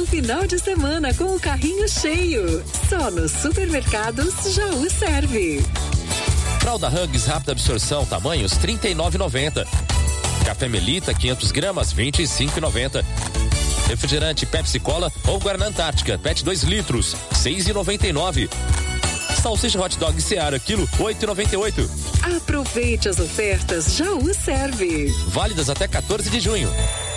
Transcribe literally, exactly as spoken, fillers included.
final de semana com o carrinho cheio. Só nos supermercados Jaú serve. Fralda Huggies rápida absorção, tamanhos trinta e nove reais e noventa centavos. Café Melita quinhentos gramas, vinte e cinco reais e noventa centavos. Refrigerante Pepsi Cola ou Guaraná Antártica, P E T dois litros, seis reais e noventa e nove centavos. Salsicha Hot Dog Seara, quilo, oito reais e noventa e oito centavos. Aproveite as ofertas Jaú serve. Válidas até quatorze de junho.